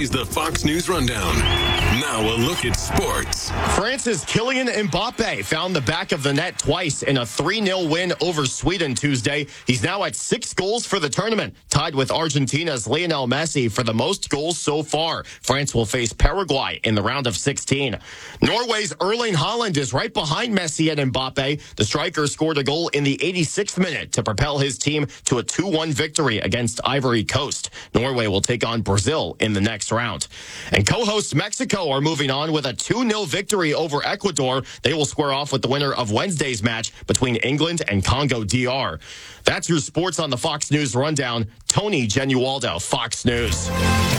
is the Fox News Rundown. Now a look at sports. France's Kylian Mbappe found the back of the net twice in a 3-0 win over Sweden Tuesday. He's now at 6 goals for the tournament, tied with Argentina's Lionel Messi for the most goals so far. France will face Paraguay in the round of 16. Norway's Erling Haaland is right behind Messi and Mbappe. The striker scored a goal in the 86th minute to propel his team to a 2-1 victory against Ivory Coast. Norway will take on Brazil in the next round. And co-hosts Mexico are moving on with a 2-0 victory over Ecuador. They will square off with the winner of Wednesday's match between England and Congo DR. That's your sports on the Fox News Rundown. Tony Genualdo, Fox News.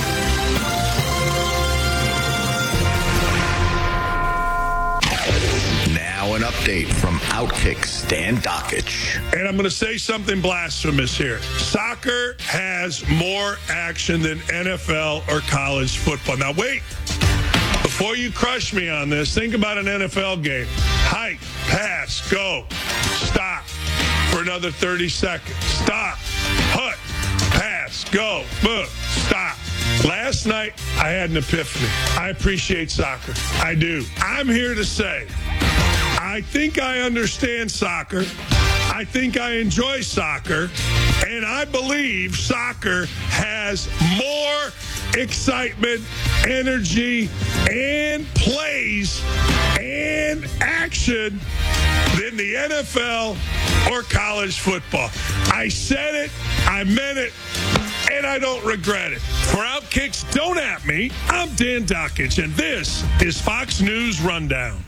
Now an update from Outkick Stan Dockich. And I'm going to say something blasphemous here. Soccer has more action than NFL or college football. Now, wait. Before you crush me on this, think about an NFL game. Hike, pass, go, stop for another 30 seconds. Stop, hut, pass, go, boom, stop. Last night, I had an epiphany. I appreciate soccer. I do. I'm here to say, I think I understand soccer. I think I enjoy soccer. And I believe soccer has more excitement, energy, and plays and action than the NFL or college football. I said it, I meant it, and I don't regret it. For Outkicks, don't at me. I'm Dan Dockich, and this is Fox News Rundown.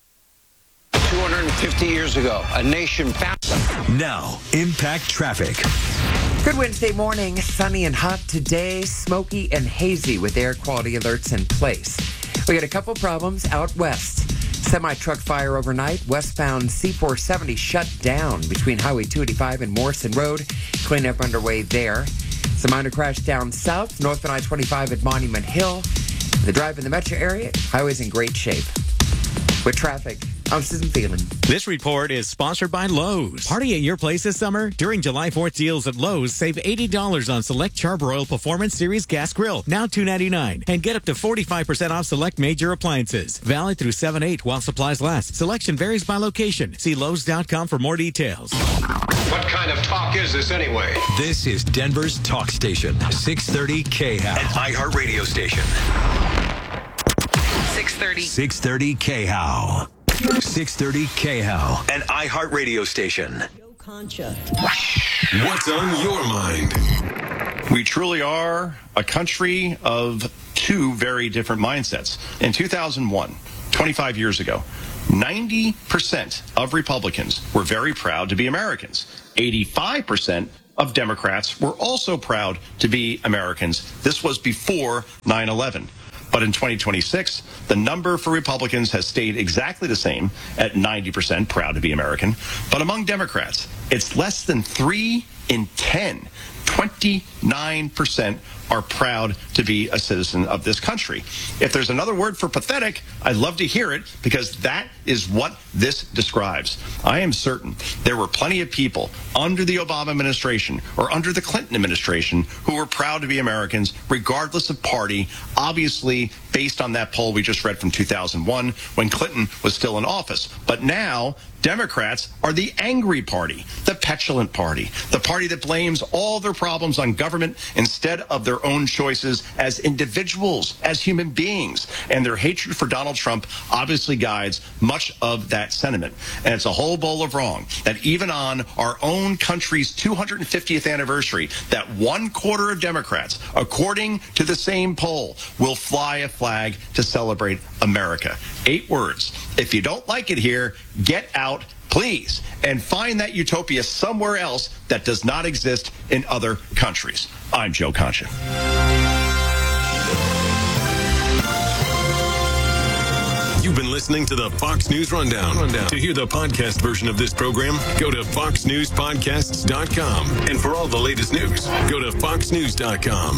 250 years ago, a nation found. Now, Impact Traffic. Good Wednesday morning. Sunny and hot today. Smoky and hazy with air quality alerts in place. We got a couple problems out west. Semi-truck fire overnight. Westbound C470 shut down between Highway 285 and Morrison Road. Cleanup underway there. Some minor crash down south. Northbound I-25 at Monument Hill. The drive in the metro area. Highway's in great shape. With traffic, I'm Susan Thielen. This report is sponsored by Lowe's. Party at your place this summer? During July 4th deals at Lowe's, save $80 on select Charbroil Performance Series gas grill, now $2.99, and get up to 45% off select major appliances. Valid through 7/8 while supplies last. Selection varies by location. See Lowe's.com for more details. What kind of talk is this anyway? This is Denver's talk station, 630 KHOW. An iHeartRadio station. 630 KHOW. 630 KHOW. An iHeartRadio station. What's on your mind? We truly are a country of two very different mindsets. In 2001, 25 years ago, 90% of Republicans were very proud to be Americans. 85% of Democrats were also proud to be Americans. This was before 9/11. But in 2026, the number for Republicans has stayed exactly the same at 90% proud to be American. But among Democrats, it's less than 3 in 10. 29% are proud to be a citizen of this country. If there's another word for pathetic, I'd love to hear it, because that is what this describes. I am certain there were plenty of people under the Obama administration or under the Clinton administration who were proud to be Americans, regardless of party, obviously based on that poll we just read from 2001 when Clinton was still in office. But now Democrats are the angry party, the petulant party, the party that blames all their problems on government instead of their own choices as individuals, as human beings. And their hatred for Donald Trump obviously guides much of that sentiment. And it's a whole bowl of wrong that even on our own country's 250th anniversary, that 1/4 of Democrats, according to the same poll, will fly a flag to celebrate America. 8 words. If you don't like it here, get out, please, and find that utopia somewhere else that does not exist in other countries. I'm Joe Concha. You've been listening to the Fox News Rundown. To hear the podcast version of this program, go to foxnewspodcasts.com. And for all the latest news, go to foxnews.com.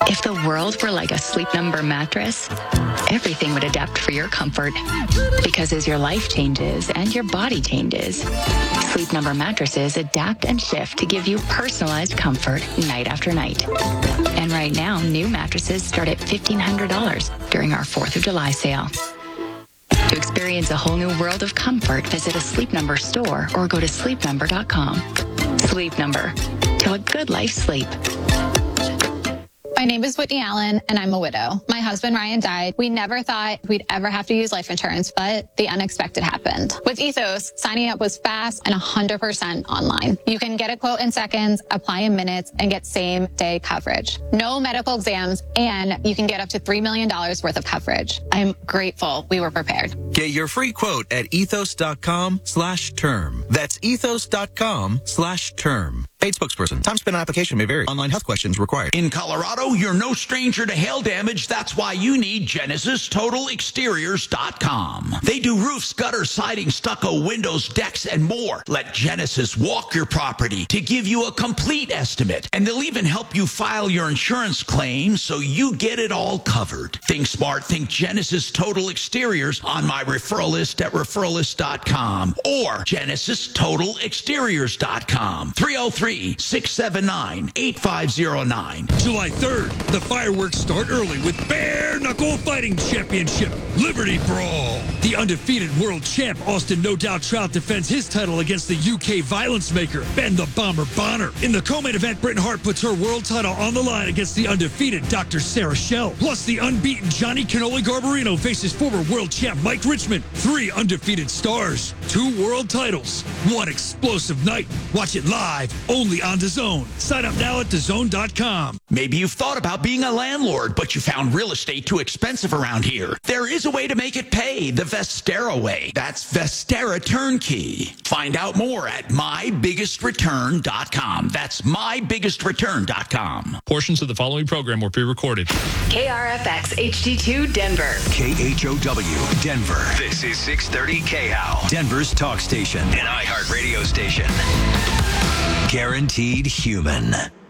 If the world were like a Sleep Number mattress, everything would adapt for your comfort. Because as your life changes and your body changes, Sleep Number mattresses adapt and shift to give you personalized comfort night after night. And right now, new mattresses start at $1,500 during our 4th of July sale. To experience a whole new world of comfort, visit a Sleep Number store or go to sleepnumber.com. Sleep Number. Till a good life sleep. My name is Whitney Allen, and I'm a widow. My husband, Ryan, died. We never thought we'd ever have to use life insurance, but the unexpected happened. With Ethos, signing up was fast and 100% online. You can get a quote in seconds, apply in minutes, and get same-day coverage. No medical exams, and you can get up to $3 million worth of coverage. I'm grateful we were prepared. Get your free quote at ethos.com/term. That's ethos.com/term. Paid spokesperson. Time spent on application may vary. Online health questions required. In Colorado, you're no stranger to hail damage. That's why you need GenesisTotalExteriors.com. They do roofs, gutters, siding, stucco, windows, decks, and more. Let Genesis walk your property to give you a complete estimate. And they'll even help you file your insurance claim so you get it all covered. Think smart. Think Genesis Total Exteriors on my referral list at referralist.com or GenesisTotalExteriors.com. 303-679-8509. July 3rd, the fireworks start early with Bare Knuckle Fighting Championship Liberty Brawl. The undefeated world champ Austin No Doubt Trout defends his title against the UK violence maker Ben the Bomber Bonner. In the co-main event, Britain Hart puts her world title on the line against the undefeated Dr. Sarah Schell. Plus, the unbeaten Johnny Cannoli Garbarino faces former world champ Mike Richmond. 3 undefeated stars, 2 world titles, 1 explosive night. Watch it live only on DAZN. Sign up now at DAZN.com. Maybe you've thought about being a landlord, but you found real estate too expensive around here. There is a way to make it pay, the Vestera way. That's Vestera Turnkey. Find out more at MyBiggestReturn.com. That's MyBiggestReturn.com. Portions of the following program were pre-recorded. KRFX HD2 Denver. KHOW Denver. This is 630 KHOW. Denver's talk station. An iHeart radio station. Guaranteed human.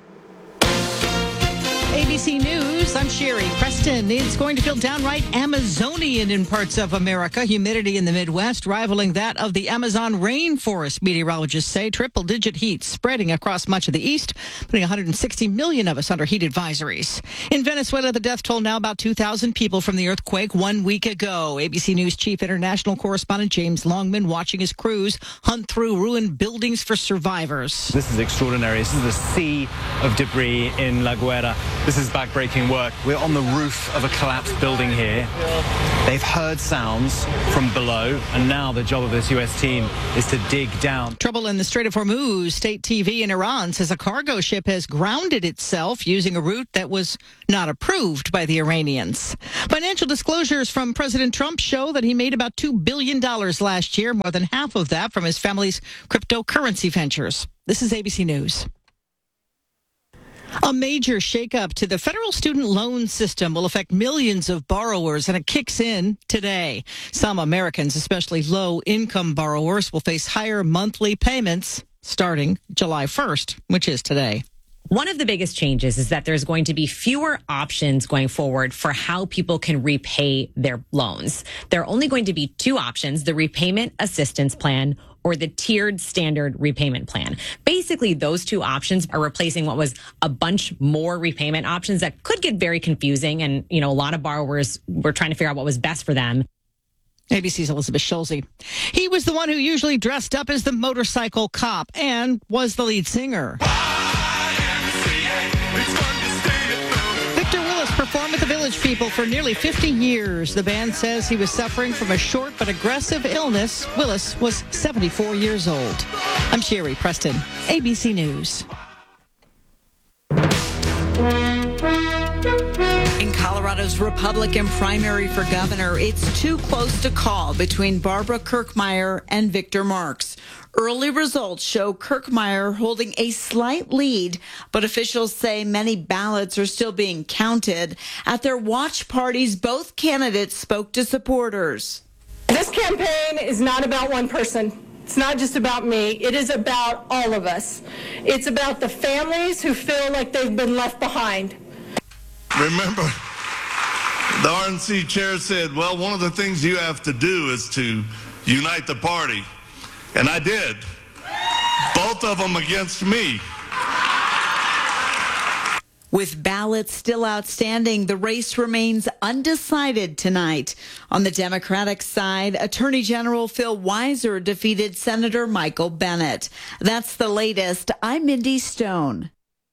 ABC News, I'm Sherry Preston. It's going to feel downright Amazonian in parts of America. Humidity in the Midwest rivaling that of the Amazon rainforest, meteorologists say. Triple-digit heat spreading across much of the east, putting 160 million of us under heat advisories. In Venezuela, the death toll now about 2,000 people from the earthquake 1 week ago. ABC News chief international correspondent James Longman watching his crews hunt through ruined buildings for survivors. This is extraordinary. This is a sea of debris in La Guaira. This is backbreaking work. We're on the roof of a collapsed building here. They've heard sounds from below, and now the job of this U.S. team is to dig down. Trouble in the Strait of Hormuz. State TV in Iran says a cargo ship has grounded itself using a route that was not approved by the Iranians. Financial disclosures from President Trump show that he made about $2 billion last year, more than half of that from his family's cryptocurrency ventures. This is ABC News. A major shakeup to the federal student loan system will affect millions of borrowers, and it kicks in today. Some Americans, especially low-income borrowers, will face higher monthly payments starting July 1st, which is today. One of the biggest changes is that there's going to be fewer options going forward for how people can repay their loans. There are only going to be 2 options, the repayment assistance plan or the tiered standard repayment plan. Basically, those 2 options are replacing what was a bunch more repayment options that could get very confusing. And, a lot of borrowers were trying to figure out what was best for them. ABC's Elizabeth Schulze. He was the one who usually dressed up as the motorcycle cop and was the lead singer. Performed with the Village People for nearly 50 years. The band says he was suffering from a short but aggressive illness. Willis was 74 years old. I'm Sherry Preston, ABC News. In Colorado's Republican primary for governor, it's too close to call between Barbara Kirkmeyer and Victor Marx. Early results show Kirkmeyer holding a slight lead, but officials say many ballots are still being counted. At their watch parties, both candidates spoke to supporters. This campaign is not about one person. It's not just about me. It is about all of us. It's about the families who feel like they've been left behind. remember, the RNC chair said, well, one of the things you have to do is to unite the party. And I did. Both of them against me. With ballots still outstanding, the race remains undecided tonight. On the Democratic side, Attorney General Phil Weiser defeated Senator Michael Bennet. That's the latest. I'm Mindy Stone.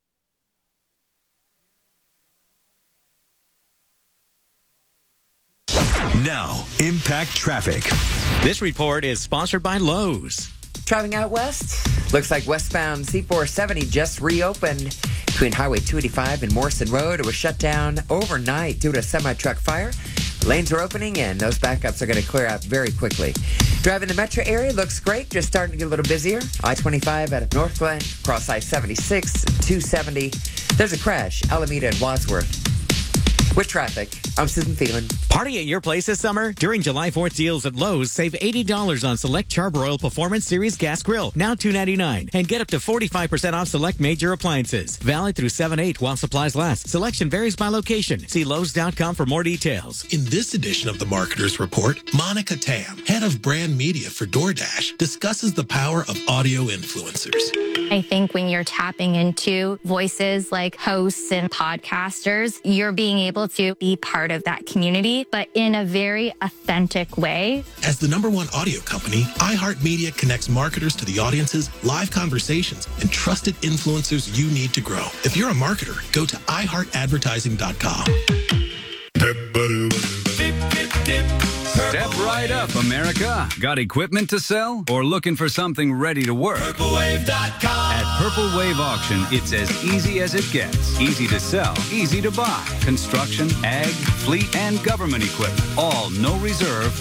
Now, Impact Traffic. This report is sponsored by Lowe's. Driving out west, looks like westbound C470 just reopened between Highway 285 and Morrison Road. It was shut down overnight due to a semi-truck fire. Lanes are opening and those backups are going to clear out very quickly. Driving the metro area looks great, just starting to get a little busier. I-25 out of North Glen, cross I-76, 270. There's a crash, Alameda and Wadsworth. With traffic, I'm Susan Thielen. Party at your place this summer? During July 4th deals at Lowe's, save $80 on select Charbroil Performance Series Gas Grill, now $2.99. And get up to 45% off select major appliances. Valid through 7/8 while supplies last. Selection varies by location. See Lowe's.com for more details. In this edition of the Marketer's Report, Monica Tam, head of brand media for DoorDash, discusses the power of audio influencers. I think when you're tapping into voices like hosts and podcasters, you're being able to be part of that community, but in a very authentic way. As the #1 audio company, iHeartMedia connects marketers to the audiences, live conversations, and trusted influencers you need to grow. If you're a marketer, go to iHeartAdvertising.com. Step right up, America. Got equipment to sell or looking for something ready to work? PurpleWave.com. At Purple Wave Auction, it's as easy as it gets. Easy to sell, easy to buy. Construction, ag, fleet, and government equipment. All no reserve,